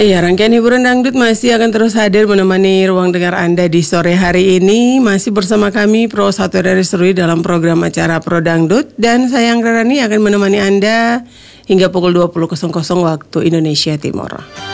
Iya, rangkaian hiburan dangdut masih akan terus hadir menemani ruang dengar Anda di sore hari ini. Masih bersama kami Pro Satu dari Serui dalam program acara Pro Dangdut. Dan saya Anggra Rani akan menemani Anda hingga pukul 20.00 waktu Indonesia Timur.